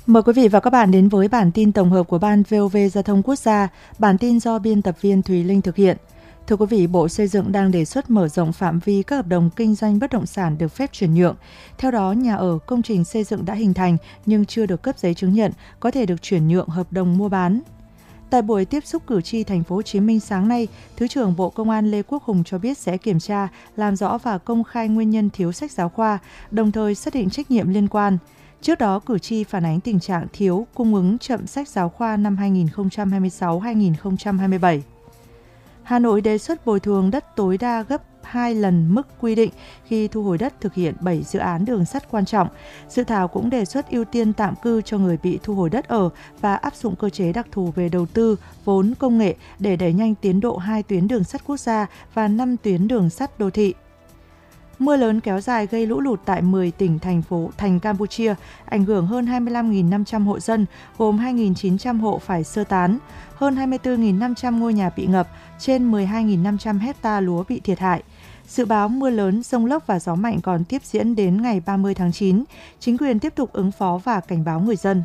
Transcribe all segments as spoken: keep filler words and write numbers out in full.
Mời quý vị và các bạn đến với bản tin tổng hợp của Ban vê o vê Giao thông Quốc gia. Bản tin do biên tập viên Thùy Linh thực hiện. Thưa quý vị, Bộ Xây dựng đang đề xuất mở rộng phạm vi các hợp đồng kinh doanh bất động sản được phép chuyển nhượng. Theo đó, nhà ở, công trình xây dựng đã hình thành nhưng chưa được cấp giấy chứng nhận có thể được chuyển nhượng hợp đồng mua bán. Tại buổi tiếp xúc cử tri Thành phố Hồ Chí Minh sáng nay, Thứ trưởng Bộ Công an Lê Quốc Hùng cho biết sẽ kiểm tra, làm rõ và công khai nguyên nhân thiếu sách giáo khoa, đồng thời xác định trách nhiệm liên quan. Trước đó, cử tri phản ánh tình trạng thiếu, cung ứng chậm sách giáo khoa năm hai nghìn không trăm hai mươi sáu hai nghìn không trăm hai mươi bảy. Hà Nội đề xuất bồi thường đất tối đa gấp hai lần mức quy định khi thu hồi đất thực hiện bảy dự án đường sắt quan trọng. Dự thảo cũng đề xuất ưu tiên tạm cư cho người bị thu hồi đất ở và áp dụng cơ chế đặc thù về đầu tư, vốn, công nghệ để đẩy nhanh tiến độ hai tuyến đường sắt quốc gia và năm tuyến đường sắt đô thị. Mưa lớn kéo dài gây lũ lụt tại mười tỉnh, thành phố, thành Campuchia, ảnh hưởng hơn hai mươi lăm nghìn năm trăm hộ dân, gồm hai nghìn chín trăm hộ phải sơ tán, hơn hai mươi tư nghìn năm trăm ngôi nhà bị ngập, trên mười hai nghìn năm trăm hecta lúa bị thiệt hại. Dự báo mưa lớn, dông lốc và gió mạnh còn tiếp diễn đến ngày ba mươi tháng chín. Chính quyền tiếp tục ứng phó và cảnh báo người dân.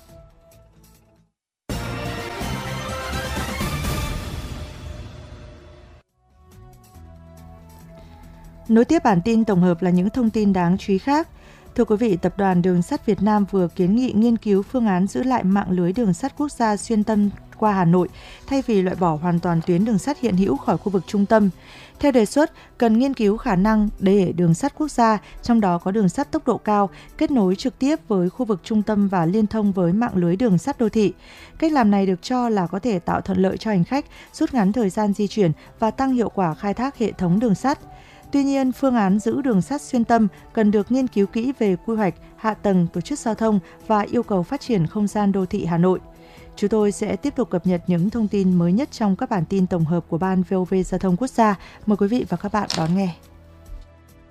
Nối tiếp bản tin tổng hợp là những thông tin đáng chú ý khác. Thưa quý vị, Tập đoàn Đường sắt Việt Nam vừa kiến nghị nghiên cứu phương án giữ lại mạng lưới đường sắt quốc gia xuyên tâm qua Hà Nội, thay vì loại bỏ hoàn toàn tuyến đường sắt hiện hữu khỏi khu vực trung tâm. Theo đề xuất, cần nghiên cứu khả năng để đường sắt quốc gia, trong đó có đường sắt tốc độ cao, kết nối trực tiếp với khu vực trung tâm và liên thông với mạng lưới đường sắt đô thị. Cách làm này được cho là có thể tạo thuận lợi cho hành khách, rút ngắn thời gian di chuyển và tăng hiệu quả khai thác hệ thống đường sắt. Tuy nhiên, phương án giữ đường sắt xuyên tâm cần được nghiên cứu kỹ về quy hoạch, hạ tầng, tổ chức giao thông và yêu cầu phát triển không gian đô thị Hà Nội. Chúng tôi sẽ tiếp tục cập nhật những thông tin mới nhất trong các bản tin tổng hợp của Ban vê o vê Giao thông Quốc gia. Mời quý vị và các bạn đón nghe.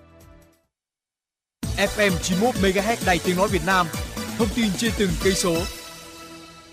ép em chín mươi mốt mê ga héc Đài Tiếng nói Việt Nam, thông tin trên từng cây số.